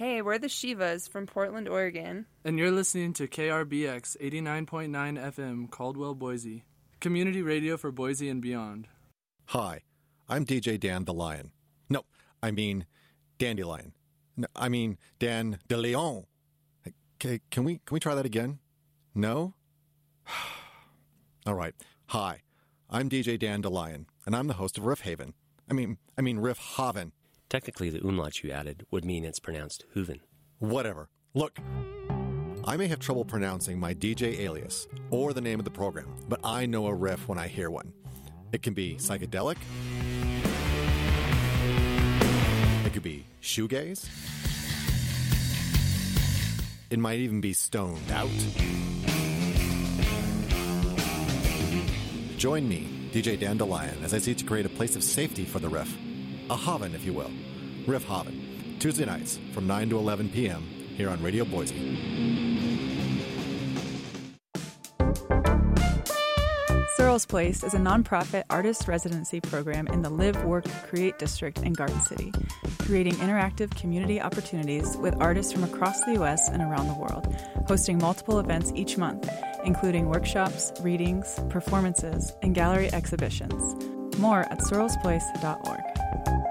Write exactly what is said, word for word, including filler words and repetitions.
Hey, we're the Shivas from Portland, Oregon. And you're listening to K R B X eighty-nine point nine F M, Caldwell, Boise. Community radio for Boise and beyond. Hi, I'm D J Dan the Lion. No, I mean Dandelion. No, I mean Dan de Leon. Okay, can we can we try that again? No? All right. Hi, I'm D J Dan DeLion, and I'm the host of Riff Haven. I mean, I mean Riff Haven. Technically, the umlaut you added would mean it's pronounced Hooven. Whatever. Look, I may have trouble pronouncing my D J alias or the name of the program, but I know a riff when I hear one. It can be psychedelic. It could be shoegaze. It might even be stoned out. Join me, D J Dan DeLion, as I seek to create a place of safety for the riff. A haven, if you will. Riff Haven. Tuesday nights from nine to eleven p.m. here on Radio Boise. Searles Place is a nonprofit artist residency program in the Live, Work, Create district in Garden City, creating interactive community opportunities with artists from across the U S and around the world, hosting multiple events each month, including workshops, readings, performances, and gallery exhibitions. More at searles place dot org.